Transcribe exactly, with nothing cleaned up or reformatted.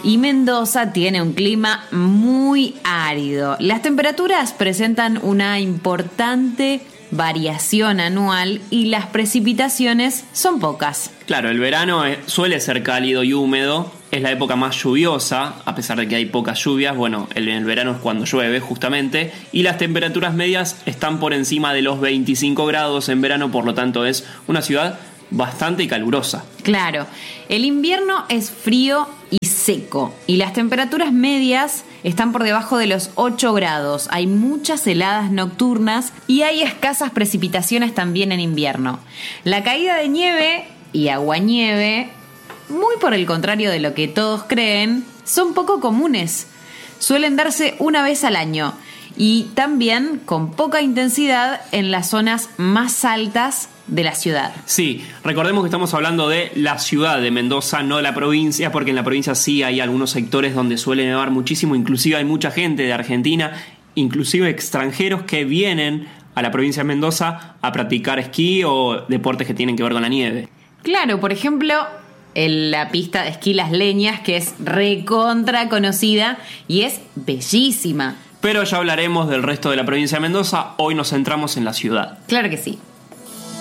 Y Mendoza tiene un clima muy árido. Las temperaturas presentan una importante variación anual y las precipitaciones son pocas. Claro, el verano suele ser cálido y húmedo, es la época más lluviosa, a pesar de que hay pocas lluvias. Bueno, el, el verano es cuando llueve justamente, y las temperaturas medias están por encima de los veinticinco grados en verano, por lo tanto es una ciudad bastante calurosa. Claro, el invierno es frío y seco y las temperaturas medias están por debajo de los ocho grados. Hay muchas heladas nocturnas y hay escasas precipitaciones también en invierno. La caída de nieve y aguanieve, muy por el contrario de lo que todos creen, son poco comunes. Suelen darse una vez al año y también con poca intensidad en las zonas más altas de la ciudad. Sí, recordemos que estamos hablando de la ciudad de Mendoza, no de la provincia, porque en la provincia sí hay algunos sectores donde suele nevar muchísimo, inclusive hay mucha gente de Argentina, inclusive extranjeros que vienen a la provincia de Mendoza a practicar esquí o deportes que tienen que ver con la nieve. Claro, por ejemplo, en la pista de esquí Las Leñas, que es recontra conocida y es bellísima. Pero ya hablaremos del resto de la provincia de Mendoza, hoy nos centramos en la ciudad. Claro que sí.